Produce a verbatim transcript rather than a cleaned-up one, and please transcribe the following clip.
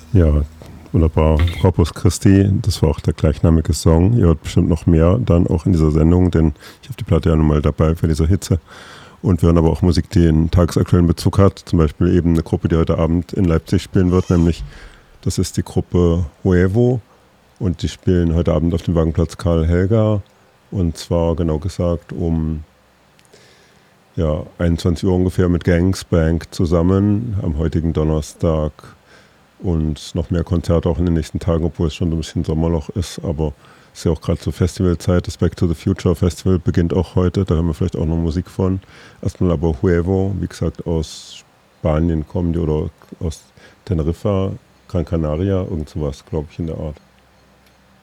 Ja, wunderbar. Corpus Christi, das war auch der gleichnamige Song. Ihr hört bestimmt noch mehr dann auch in dieser Sendung, denn ich habe die Platte ja nun mal dabei für diese Hitze. Und wir hören aber auch Musik, die einen tagesaktuellen Bezug hat. Zum Beispiel eben eine Gruppe, die heute Abend in Leipzig spielen wird, nämlich das ist die Gruppe Huevo. Und die spielen heute Abend auf dem Wagenplatz Karl Helga. Und zwar genau gesagt um ja, einundzwanzig Uhr ungefähr mit Gangsbank zusammen am heutigen Donnerstag. Und noch mehr Konzerte auch in den nächsten Tagen, obwohl es schon so ein bisschen Sommerloch ist. Aber es ist ja auch gerade so Festivalzeit. Das Back to the Future Festival beginnt auch heute. Da haben wir vielleicht auch noch Musik von. Erstmal aber Huevo, wie gesagt, aus Spanien kommen die oder aus Teneriffa, Gran Canaria, irgend sowas, glaube ich, in der Art.